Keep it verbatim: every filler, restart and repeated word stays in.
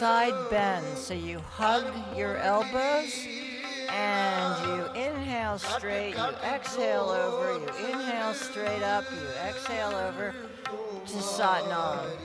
side bend. So you hug your elbows and you inhale straight, you exhale over, you inhale straight up, you exhale over to Satnam.